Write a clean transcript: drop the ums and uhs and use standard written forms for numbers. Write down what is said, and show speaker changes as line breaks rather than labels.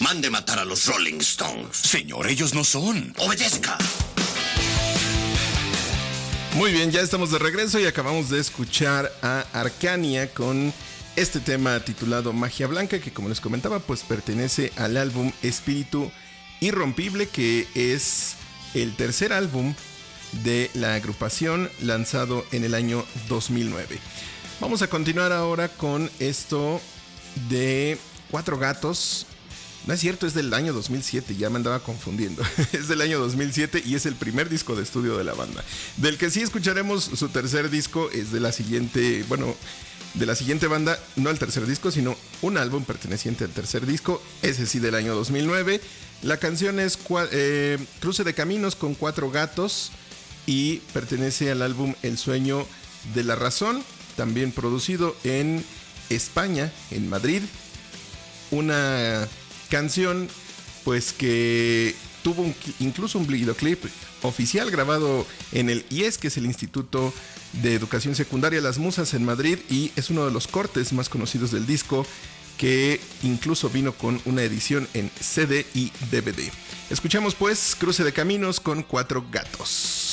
Mande matar a los Rolling Stones.
Señor, ellos no son.
Obedezca.
Muy bien, ya estamos de regreso y acabamos de escuchar a Arcania con este tema titulado Magia Blanca, que como les comentaba, pues pertenece al álbum Espíritu Irrompible, que es el tercer álbum de la agrupación lanzado en el año 2009. Vamos a continuar ahora con esto de Cuatro Gatos. No es cierto, es del año 2007, ya me andaba confundiendo. Es del año 2007 y es el primer disco de estudio de la banda. Del que sí escucharemos su tercer disco es de la siguiente, de la siguiente banda, no el tercer disco, sino un álbum perteneciente al tercer disco, ese sí del año 2009. La canción es Cruce de Caminos con Cuatro Gatos y pertenece al álbum El Sueño de la Razón, también producido en España, en Madrid. Una canción pues que tuvo incluso un videoclip oficial grabado en el IES, que es el Instituto de Educación Secundaria Las Musas en Madrid, y es uno de los cortes más conocidos del disco, que incluso vino con una edición en CD y DVD. Escuchamos pues Cruce de Caminos con Cuatro Gatos.